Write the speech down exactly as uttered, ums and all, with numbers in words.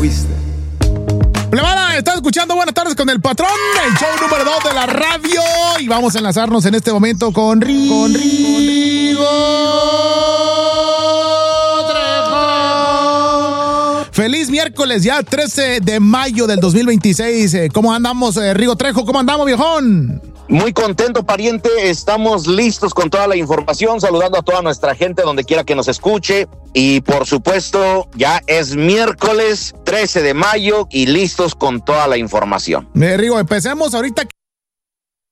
fuiste. Plebada, estás escuchando Buenas Tardes con el Patrón, el show número dos de la radio. Y vamos a enlazarnos en este momento con Rigo. Con Rigo Trejo. Feliz miércoles, ya trece de mayo del dos mil veintiséis. ¿Cómo andamos, eh, Rigo Trejo? ¿Cómo andamos, viejón? Muy contento, pariente. Estamos listos con toda la información, saludando a toda nuestra gente donde quiera que nos escuche. Y por supuesto, ya es miércoles trece de mayo y listos con toda la información. Eh, Rigo, empecemos ahorita.